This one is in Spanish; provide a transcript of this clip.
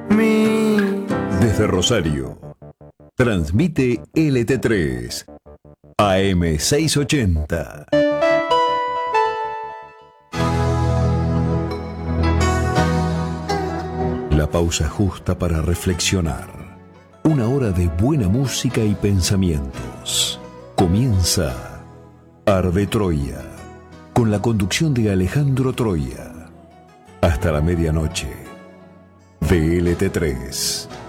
Desde Rosario, transmite LT3, AM 680. La pausa justa para reflexionar. Una hora de buena música y pensamientos. Comienza Arde Troya, con la conducción de Alejandro Troya. Hasta la medianoche. De LT3.